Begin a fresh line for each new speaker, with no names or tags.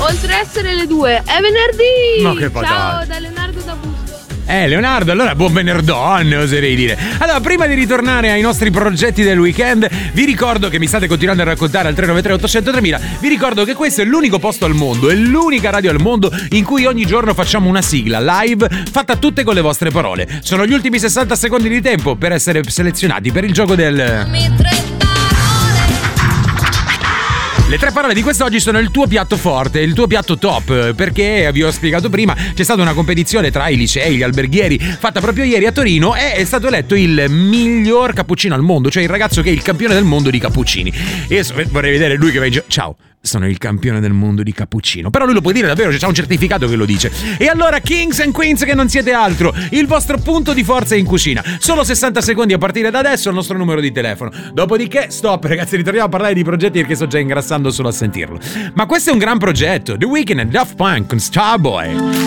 oltre a essere le 2, è venerdì!
Ma che
Ciao da Leonardo da Busto.
Leonardo, allora buon venerdì, oserei dire. Allora, prima di ritornare ai nostri progetti del weekend, vi ricordo che mi state continuando a raccontare al 393 800 3000. Vi ricordo che questo è l'unico posto al mondo, è l'unica radio al mondo in cui ogni giorno facciamo una sigla live fatta tutte con le vostre parole. Sono gli ultimi 60 secondi di tempo per essere selezionati per il gioco del... Le 3 parole di quest'oggi sono il tuo piatto forte, il tuo piatto top, perché vi ho spiegato prima, c'è stata una competizione tra i licei, gli alberghieri, fatta proprio ieri a Torino, e è stato eletto il miglior cappuccino al mondo, cioè il ragazzo che è il campione del mondo di cappuccini. Io vorrei vedere lui che va in giro. Ciao, sono il campione del mondo di cappuccino. Però lui lo può dire davvero, c'è un certificato che lo dice. E allora, Kings and Queens, che non siete altro, il vostro punto di forza è in cucina. Solo 60 secondi a partire da adesso, il nostro numero di telefono. Dopodiché, stop ragazzi, ritorniamo a parlare di progetti perché sto già ingrassando solo a sentirlo. Ma questo è un gran progetto, The Weeknd and Daft Punk con Starboy.